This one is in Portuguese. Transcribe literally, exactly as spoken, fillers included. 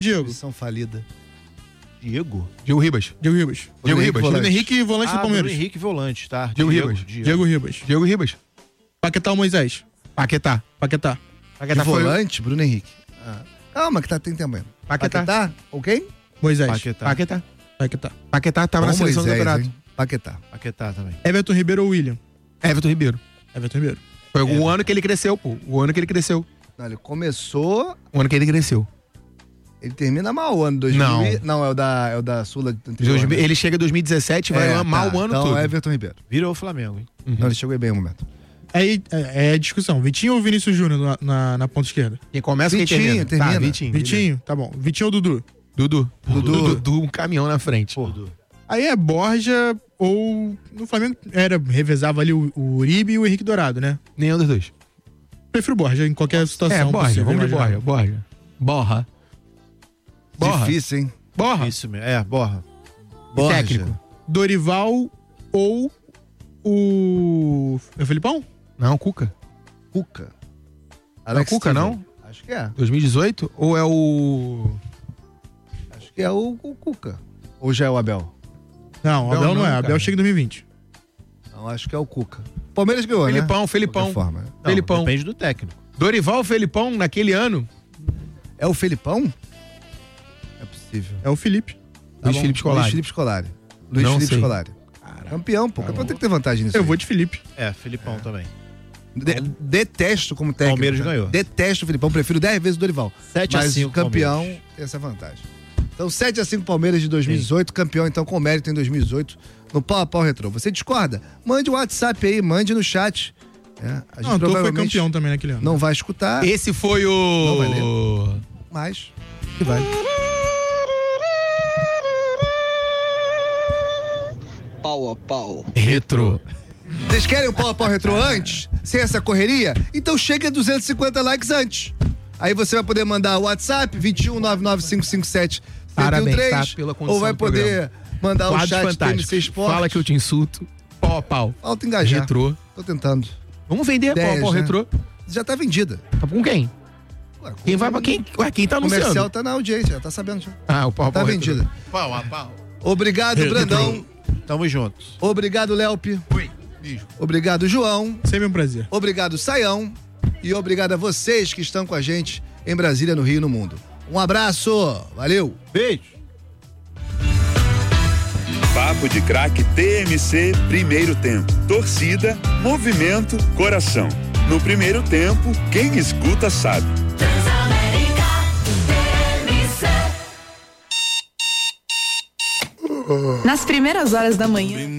Diego. São falida. Diego? Diego Ribas. Diego Ribas. Diego Ribas. Bruno Henrique, volante ah, do Palmeiras. Bruno Henrique, volante, tá. Diego, Diego Ribas. Diego. Diego Ribas. Diego Ribas. Paquetá ou Moisés? Paquetá. Paquetá. Paquetá De foi... volante, Bruno Henrique. Ah. Calma, que tá, tem tempo ainda. Paquetá. Paquetá? Ok? Moisés. Paquetá. Paquetá. Paquetá. Paquetá tava na Bom seleção Moisés, do campeonato. hein? Paquetá. Paquetá também. Everton Ribeiro ou William? Everton Ribeiro. Everton Ribeiro. Foi o ano que ele cresceu, pô. O ano que ele cresceu. Não, ele começou... O ano que ele cresceu. Ele termina mal o ano dois mil. Não. Não, é o da, é o da Sula anterior, Dois- né? Ele chega em dois mil e dezessete e vai É, amar tá. o ano então, todo. Everton Ribeiro. Virou o Flamengo, hein? Uhum. Não, ele chegou bem no momento. Aí é, é discussão. Vitinho ou Vinícius Júnior na, na, na ponta esquerda? Quem começa, quem Vitinho, termina. termina. Tá, Vitinho. Vitinho? Tá bom. Vitinho ou Dudu? Dudu. Dudu. Dudu. Dudu, um caminhão na frente. Pô, Aí é Borja ou... No Flamengo era, revezava ali o, o Uribe e o Henrique Dourado, né? Nenhum dos dois. Prefiro Borja em qualquer situação É, Borja. possível, Vamos de Borja. imaginável. Borja. Borra. Borra. Difícil, hein? Borra. isso mesmo. É, Borra. Borja. Técnico. Dorival ou o... É o Felipão? Não, Cuca. Cuca. Não é Cuca, Steven. não? Acho que é. dois mil e dezoito? Ou é o... Acho que é o, o Cuca. Ou já é o Abel? Não, o Abel Abel não, não, é. cara. Abel chega em dois mil e vinte. Não, acho que é o Cuca. Palmeiras ganhou, né? Felipão, De Felipão. qualquer forma, né? Não, Felipão. Depende do técnico. Dorival Felipão, naquele ano. É o Felipão? É possível. É o Felipe. Tá Luiz bom. Felipe Scolari. Luiz Felipe Scolari. Luiz Não Felipe sei. Scolari. Campeão, pô. Campeão tem que ter vantagem nisso. Eu aí. vou de Felipe. É, Felipão também. De- detesto como técnico. Palmeiras tá? ganhou. Detesto o Filipão, prefiro dez vezes o Dorival. sete a Mas cinco o campeão Palmeiras. tem essa vantagem. Então, sete a cinco Palmeiras de dois mil e dezoito, campeão então com mérito em dois mil e dezoito no Pau a Pau Retrô. Você discorda? Mande o WhatsApp aí, mande no chat. É, a gente Não, o Tô foi provavelmente campeão também naquele ano. não vai escutar, Esse foi o... Não vai ler. mas que vai. Pau a pau. Retro. Vocês querem o Pau a Pau Retrô antes? Sem essa correria? Então chega a duzentos e cinquenta likes antes. Aí você vai poder mandar o WhatsApp vinte e um, nove nove cinco cinco sete, Parabéns, três, tá? Pela condição ou vai do poder mandar o Quadros chat do T M C fantásticos. Esporte. Fala que eu te insulto. Pau a pau. Falta engajar. Retrô. Tô tentando. Vamos vender pau a Ideias, pau né? retrô. Já tá vendida. Tá com quem? Ué, Quem vai pra quem? Ué, quem tá O comercial anunciando? tá na audiência, já tá sabendo já. Ah, o pau a Tá pau retrô. vendida. Pau a pau. Obrigado, Retrô. Brandão. Tamo juntos. Obrigado, Léope. Oi, beijo. Obrigado, João. Sempre um prazer. Obrigado, Saião. E obrigado a vocês que estão com a gente em Brasília, no Rio e no mundo. Um abraço. Valeu. Beijo. Papo de Craque T M C, primeiro tempo. Torcida, movimento, coração. No primeiro tempo, quem escuta sabe. Transamérica, T M C. Nas primeiras horas da manhã.